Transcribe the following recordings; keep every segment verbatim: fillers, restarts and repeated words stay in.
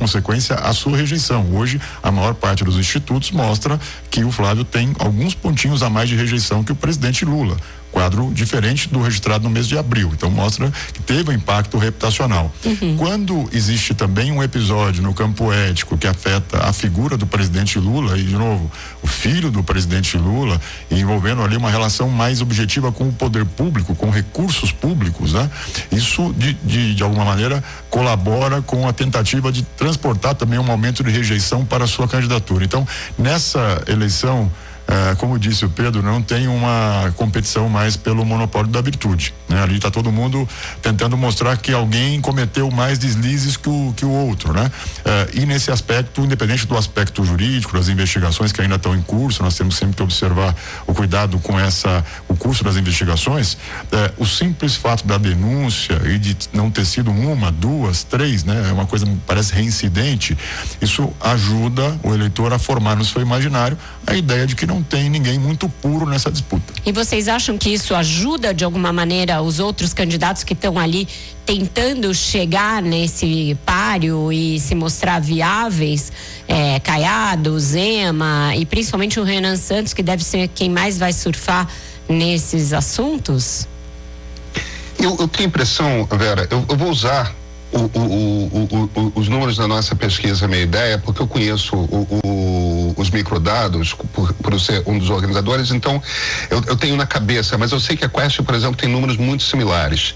consequência, a sua rejeição. Hoje, a maior parte dos institutos mostra que o Flávio tem alguns pontinhos a mais de rejeição que o presidente Lula. Quadro diferente do registrado no mês de abril. Então mostra que teve um impacto reputacional. Uhum. Quando existe também um episódio no campo ético que afeta a figura do presidente Lula, e de novo, o filho do presidente Lula, envolvendo ali uma relação mais objetiva com o poder público, com recursos públicos, né? Isso de, de, de alguma maneira colabora com a tentativa de transportar também um aumento de rejeição para a sua candidatura. Então, nessa eleição, Uh, como disse o Pedro, não tem uma competição mais pelo monopólio da virtude, né? Ali está todo mundo tentando mostrar que alguém cometeu mais deslizes que o, que o outro, né? Uh, e nesse aspecto, independente do aspecto jurídico, das investigações que ainda estão em curso, nós temos sempre que observar o cuidado com essa, o curso das investigações. Uh, o simples fato da denúncia e de não ter sido uma, duas, três, né? É uma coisa que parece reincidente. Isso ajuda o eleitor a formar no seu imaginário a ideia de que não tem ninguém muito puro nessa disputa. E vocês acham que isso ajuda de alguma maneira os outros candidatos que estão ali tentando chegar nesse páreo e se mostrar viáveis? É, Caiado, Zema e principalmente o Renan Santos, que deve ser quem mais vai surfar nesses assuntos? Eu, eu tenho a impressão, Vera, eu, eu vou usar O, o, o, o, os números da nossa pesquisa, a minha ideia, porque eu conheço o, o, os microdados por, por ser um dos organizadores, então eu, eu tenho na cabeça, mas eu sei que a Quest, por exemplo, tem números muito similares.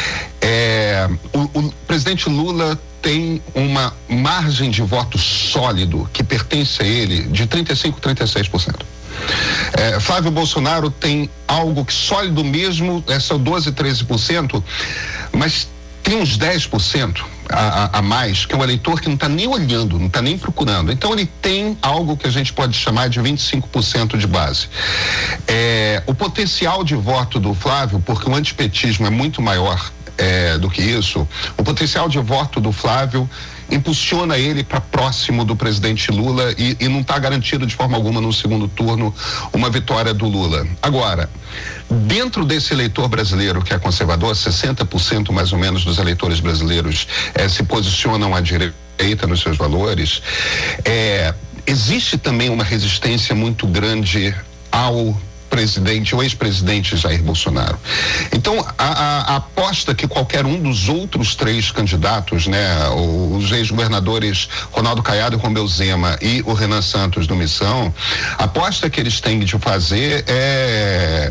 É, o, o presidente Lula tem uma margem de voto sólido que pertence a ele de trinta e cinco, trinta e seis por cento. É, Flávio Bolsonaro tem algo que sólido mesmo, é só doze, treze por cento, mas tem uns dez por cento a, a, a mais, que é um eleitor que não está nem olhando, não está nem procurando. Então ele tem algo que a gente pode chamar de vinte e cinco por cento de base. É, o potencial de voto do Flávio, porque o antipetismo é muito maior é, do que isso, o potencial de voto do Flávio impulsiona ele para próximo do presidente Lula e, e não está garantido de forma alguma no segundo turno uma vitória do Lula. Agora, dentro desse eleitor brasileiro que é conservador, sessenta por cento mais ou menos dos eleitores brasileiros eh, se posicionam à direita nos seus valores, eh, existe também uma resistência muito grande ao presidente, o ex-presidente Jair Bolsonaro. Então, a, a, a aposta que qualquer um dos outros três candidatos, né, os ex-governadores Ronaldo Caiado e Romeu Zema e o Renan Santos do Missão, a aposta que eles têm de fazer é,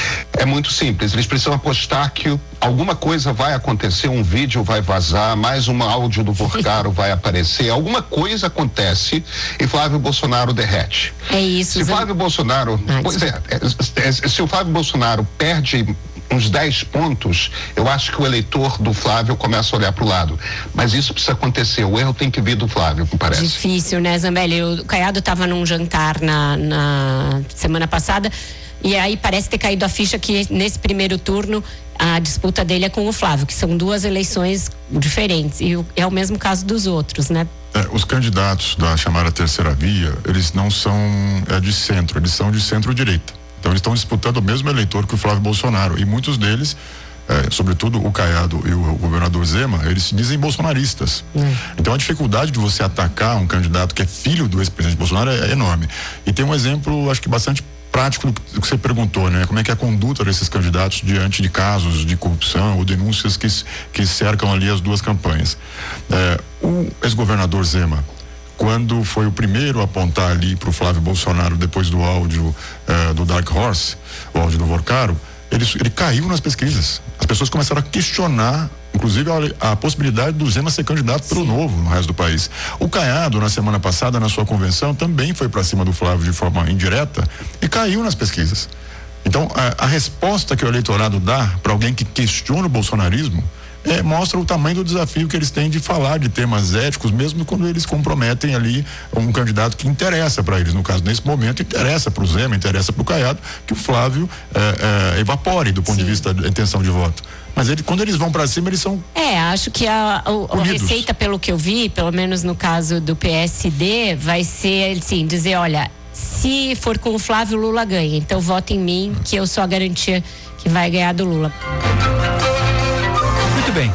é muito simples. Eles precisam apostar que alguma coisa vai acontecer, um vídeo vai vazar, mais um áudio do Vorcaro vai aparecer, alguma coisa acontece e Flávio Bolsonaro derrete. É isso. Se Flávio Bolsonaro, ah, pois é, é, se o Flávio Bolsonaro perde uns dez pontos, eu acho que o eleitor do Flávio começa a olhar para o lado. Mas isso precisa acontecer, o erro tem que vir do Flávio, me parece. Difícil, né, Zambelli? O Caiado estava num jantar na, na semana passada e aí parece ter caído a ficha que nesse primeiro turno a disputa dele é com o Flávio, que são duas eleições diferentes e é o mesmo caso dos outros, né? É, os candidatos da chamada terceira via, eles não são é, de centro, eles são de centro-direita. Então eles estão disputando o mesmo eleitor que o Flávio Bolsonaro e muitos deles, é, sobretudo o Caiado e o, o governador Zema, eles se dizem bolsonaristas. Hum. Então a dificuldade de você atacar um candidato que é filho do ex-presidente Bolsonaro é, é enorme. E tem um exemplo, acho que bastante prático do que você perguntou, né? Como é que é a conduta desses candidatos diante de casos de corrupção ou denúncias que, que cercam ali as duas campanhas. É, o ex-governador Zema, quando foi o primeiro a apontar ali para o Flávio Bolsonaro depois do áudio uh, do Dark Horse, o áudio do Vorcaro, ele, ele caiu nas pesquisas. As pessoas começaram a questionar, inclusive, a, a possibilidade do Zema ser candidato pelo Novo no resto do país. O Caiado, na semana passada, na sua convenção, também foi para cima do Flávio de forma indireta e caiu nas pesquisas. Então, a, a resposta que o eleitorado dá para alguém que questiona o bolsonarismo É, mostra o tamanho do desafio que eles têm de falar de temas éticos, mesmo quando eles comprometem ali um candidato que interessa para eles. No caso, nesse momento, interessa para o Zema, interessa para o Caiado, que o Flávio é, é, evapore do ponto Sim. de vista da intenção de voto. Mas ele, quando eles vão para cima, eles são É, acho que a, a, a receita, pelo que eu vi, pelo menos no caso do P S D, vai ser, assim, dizer, olha, se for com o Flávio, Lula ganha. Então, vota em mim, que eu sou a garantia que vai ganhar do Lula. Muito bem.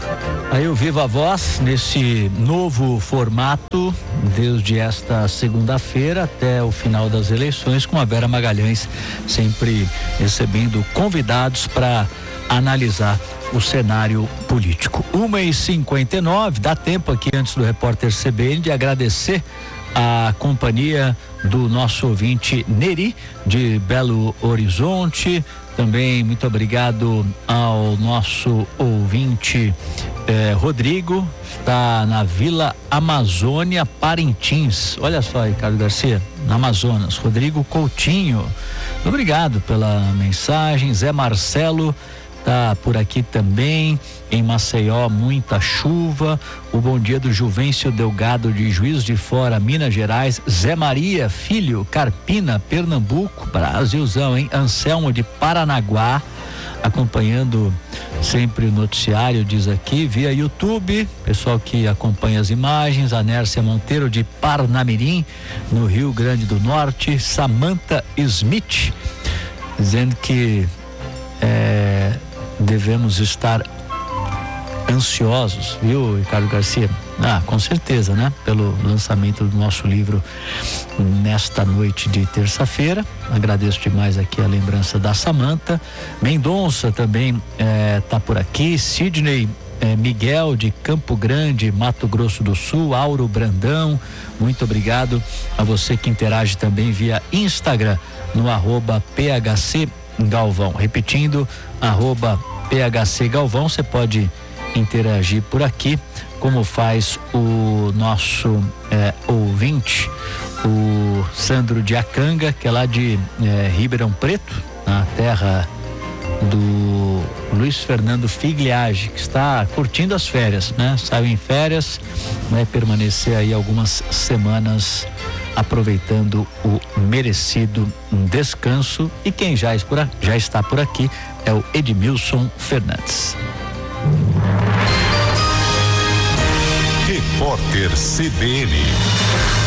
Aí o Viva Voz, nesse novo formato, desde esta segunda-feira até o final das eleições, com a Vera Magalhães sempre recebendo convidados para analisar o cenário político. uma e cinquenta e nove, dá tempo aqui antes do repórter C B N de agradecer a companhia do nosso ouvinte Neri, de Belo Horizonte. Também muito obrigado ao nosso ouvinte eh, Rodrigo, está na Vila Amazônia, Parintins. Olha só, Ricardo Garcia, na Amazonas. Rodrigo Coutinho, obrigado pela mensagem. Zé Marcelo tá por aqui também. Em Maceió, muita chuva. O bom dia do Juvencio Delgado, de Juiz de Fora, Minas Gerais. Zé Maria Filho, Carpina, Pernambuco. Brasilzão, hein? Anselmo de Paranaguá, acompanhando sempre o noticiário, diz aqui, via YouTube. Pessoal que acompanha as imagens. A Nércia Monteiro, de Parnamirim, no Rio Grande do Norte. Samantha Smith, dizendo que é, devemos estar ansiosos, viu, Ricardo Garcia? Ah, com certeza, né? Pelo lançamento do nosso livro nesta noite de terça-feira. Agradeço demais aqui a lembrança da Samantha. Mendonça também eh, tá por aqui. Sidney eh, Miguel, de Campo Grande, Mato Grosso do Sul. Auro Brandão, muito obrigado a você que interage também via Instagram, no arroba P H C Galvão. Repetindo, arroba P H C Galvão, você pode interagir por aqui, como faz o nosso eh, ouvinte, o Sandro de Acanga, que é lá de eh, Ribeirão Preto, na terra do Luiz Fernando Figliage, que está curtindo as férias, né? Saiu em férias, vai permanecer aí algumas semanas aproveitando o merecido descanso. E quem já, já está por aqui é o Edmilson Fernandes. Repórter C B N.